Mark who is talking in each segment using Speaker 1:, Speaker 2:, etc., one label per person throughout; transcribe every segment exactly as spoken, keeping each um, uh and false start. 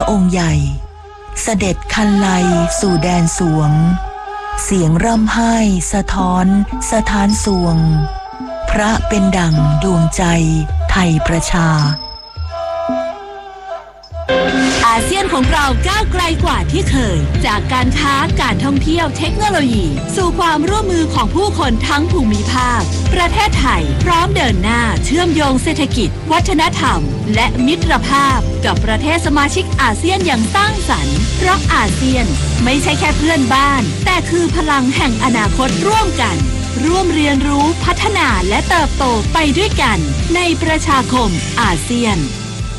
Speaker 1: องค์ใหญ่เสด็จคันไลสู่แดนสวงเสียงร่ำไห้สะท้อนสถานสวงพระเป็นดั่งดวงใจไทยประชา
Speaker 2: อาเซียนของเราก้าวไกลกว่าที่เคยจากการค้าการท่องเที่ยวเทคโนโลยีสู่ความร่วมมือของผู้คนทั้งภูมิภาคประเทศไทยพร้อมเดินหน้าเชื่อมโยงเศรษฐกิจวัฒนธรรมและมิตรภาพกับประเทศสมาชิกอาเซียนอย่างสร้างสรรค์เพราะอาเซียนไม่ใช่แค่เพื่อนบ้านแต่คือพลังแห่งอนาคตร่วมกันร่วมเรียนรู้พัฒนาและเติบโตไปด้วยกันในประชาคมอาเซียน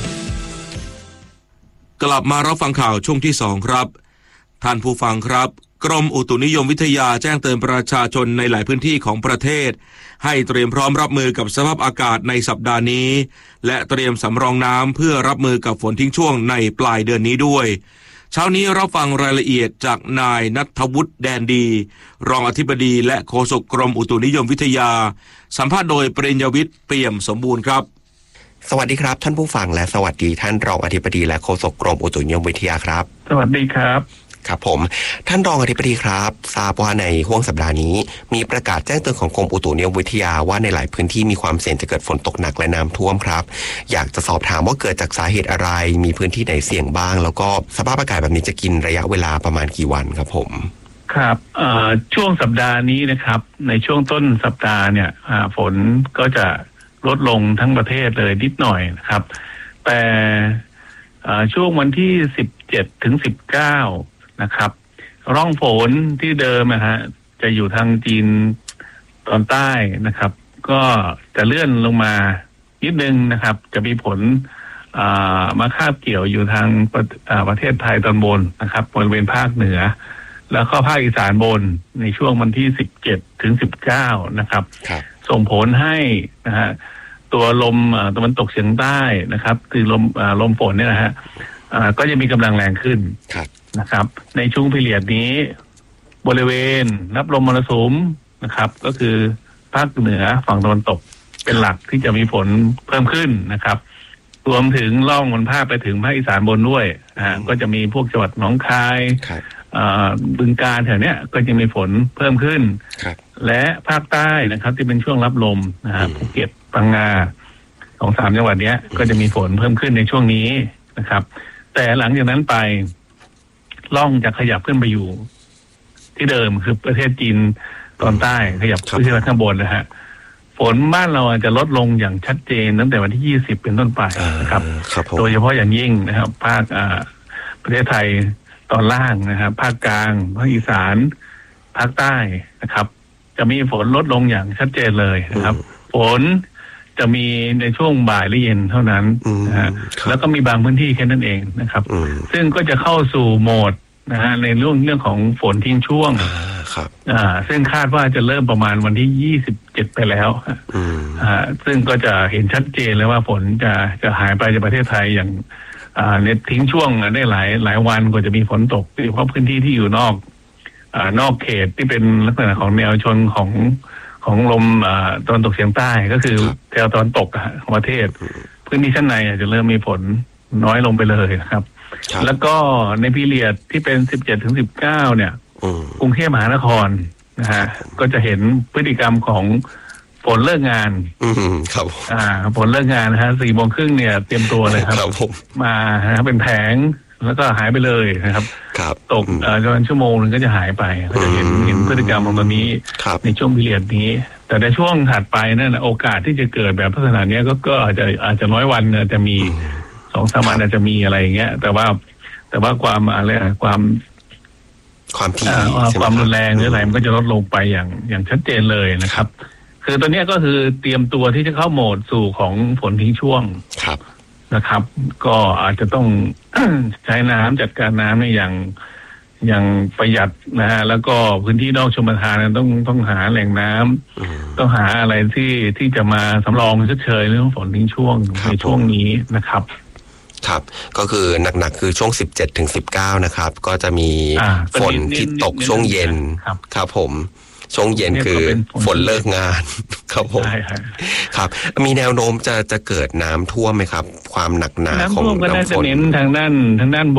Speaker 3: กลับมารับฟังข่าวช่วงที่สองครับท่านผู้ฟังครับกรมอุตุนิยมวิทยาแจ้งเตือนประชาชนในหลายพื้นที่ของประเทศให้เตรียมพร้อมรับมือกับสภาพอากาศในสัปดาห์นี้และเตรียมสำรองน้ำเพื่อรับมือกับฝนทิ้งช่วงในปลายเดือนนี้ด้วยเช้านี้รับฟังรายละเอียดจากนายณัฐวุฒิแดนดีรองอธิบดีและโฆษกกรมอุตุนิยมวิทยาสัมภาษณ์โดยปริญญวิทย์เปี่ยมสมบูรณ์ครับ
Speaker 4: สวัสดีครับท่านผู้ฟังและสวัสดีท่านรองอธิบดีและโฆษกกรมอุตุนิยมวิทยาครับ
Speaker 5: สวัสดีครับ
Speaker 4: ครับผมท่านรองอธิบดีครับทราบว่าในห้วงสัปดาห์นี้มีประกาศแจ้งเตือนของกรมอุตุนิยมวิทยาว่าในหลายพื้นที่มีความเสี่ยงจะเกิดฝนตกหนักและน้ำท่วมครับอยากจะสอบถามว่าเกิดจากสาเหตุอะไรมีพื้นที่ไหนเสี่ยงบ้างแล้วก็สภาพอากาศแบบนี้จะกินระยะเวลาประมาณกี่วันครับผม
Speaker 5: ครับช่วงสัปดาห์นี้นะครับในช่วงต้นสัปดาห์เนี่ยฝนก็จะลดลงทั้งประเทศเลยนิดหน่อยนะครับแต่ช่วงวันที่สิบเจ็ดถึงสิบเก้านะครับร่องฝนที่เดิมนะฮะจะอยู่ทางจีนตอนใต้นะครับก็จะเลื่อนลงมานิดนึงนะครับจะมีผลมาคาบเกี่ยวอยู่ทางประ, ประเทศไทยตอนบนนะครับบริเวณภาคเหนือแล้วก็ภาคอีสานบนในช่วงวันที่สิบเจ็ดถึงสิบเก้านะครับส่งผลให้นะฮะตัวลมตะวันตกเฉียงใต้นะครับคือลมลมฝนเนี่ยนะฮะก็จะมีกำลังแรงขึ้นนะครับในช่วงพีเรียดนี้บริเวณรับลมมรสุมนะครับก็คือภาคเหนือฝั่งตะวันตกเป็นหลักที่จะมีฝนเพิ่มขึ้นนะครับรวมถึงล่องมันพาดไปถึงภาคอีสานบนด้วยนะฮะก็จะมีพวกจังหวัดหนองคายบึงกาฬแถวเนี้ยก็จะมีฝนเพิ่มขึ้นและภาคใต้นะครับที่เป็นช่วงรับลมนะฮะภูเก็ตพังงาของสามจังหวัดเนี้ยก็จะมีฝนเพิ่มขึ้นในช่วงนี้นะครับแต่หลังจากนั้นไปล่องจะขยับขึ้นไปอยู่ที่เดิมคือประเทศจีนตอนใต้ขยับขึ้นไปข้างบนนะฮะฝนบ้านเราจะลดลงอย่างชัดเจนตั้งแต่วันที่ยี่สิบเป็นต้นไปนะครับโดยเฉพาะอย่างยิ่งนะครับภาคประเทศไทยตอนล่างนะครับภาคกลางภาคอีสานภาคใต้นะครับจะมีฝนลดลงอย่างชัดเจนเลยนะครับฝนจะมีในช่วงบ่ายและเย็นเท่านั้นนะฮะแล้วก็มีบางพื้นที่แค่นั้นเองนะครับซึ่งก็จะเข้าสู่โหมดนะฮะในเรื่องเรื่องของฝนทิ้งช่วงอ่าซึ่งคาดว่าจะเริ่มประมาณวันที่ยี่สิบเจ็ดไปแล้วอ่าซึ่งก็จะเห็นชัดเจนเลยว่าฝนจะจะหายไปจากประเทศไทยอย่างอ่าในทิ้งช่วงได้หลายหลายวันกว่าจะมีฝนตกโดยเฉพาะพื้นที่ที่อยู่นอกอ่านอกเขตที่เป็นลักษณะของแนวชนของของลมตะวันตกเฉียงใต้ก็คือแถวตะวันตกของประเทศพื้นที่ชั้นในจะเริ่มมีฝนน้อยลงไปเลยนะครับแล้วก็ในพีเรียดที่เป็นสิบเจ็ดถึงสิบเก้าเนี่ยกรุงเทพมหานครนะฮะก็จะเห็นพฤติกรรมของฝนเลิกงาน
Speaker 4: ครับ
Speaker 5: อ่าฝนเลิกงานนะฮะสี่โมงครึ่งเนี่ยเตรียมตัวเลยครับมาฮะเป็นแผงแล้วก็หายไปเลยนะครับตกจนชั่วโมงนึงก็จะหายไปก็จะเห็นเห็นพฤติกรรมของตัวนี้ในช่วงพีเรียดนี้แต่ในช่วงถัดไปนั่นโอกาสที่จะเกิดแบบลักษณะนี้ก็ก็อาจจะอาจจะน้อยวันจะมีสองสามวันอาจจะมีอะไรอย่างเงี้ยแต่ว่าแต่ว่าความอะไรความ
Speaker 4: ความที่
Speaker 5: ความรุนแรงหรืออะไรมันก็จะลดลงไปอย่างอย่างชัดเจนเลยนะครับคือตัวนี้ก็คือเตรียมตัวที่จะเข้าโหมดสู่ของฝนทิ้งช่วงนะครับก็อาจจะต้อง ใช้น้ำจัดการน้ำในอย่างอย่างประหยัดนะฮะแล้วก็พื้นที่นอกชลประทานต้องต้องหาแหล่งน้ำต้องหาอะไรที่ที่จะมาสำรองชดเชยเรื่องฝนทิ้งช่วงในช่วงนี้นะครับ
Speaker 4: ครับก็คือหนักๆคือช่วงสิบเจ็ดถึงสิบเก้านะครับก็จะมีฝนที่ตกช่วงเย็นครับผมช่วงเย็นคือฝนเลิกงานครับผมครับมีแนวโน้มจะจะเกิดน้ำท่วมไหมครับความหนักหนาของน้ำฝน
Speaker 5: น้ำท่วมก็น่าจะเน้นทางด้านทางด้าน